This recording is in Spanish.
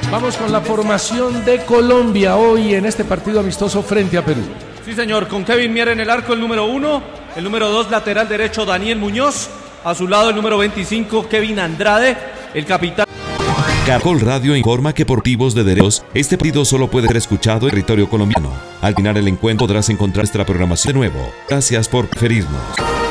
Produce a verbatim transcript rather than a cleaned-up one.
Vamos con la formación de Colombia hoy en este partido amistoso frente a Perú. Sí, señor, con Kevin Mier en el arco, el número uno. El número dos, lateral derecho, Daniel Muñoz. A su lado, el número veinticinco, Kevin Andrade, el capitán. Caracol Radio informa que por motivos de derechos, este partido solo puede ser escuchado en territorio colombiano. Al final el encuentro podrás encontrar nuestra programación de nuevo. Gracias por preferirnos.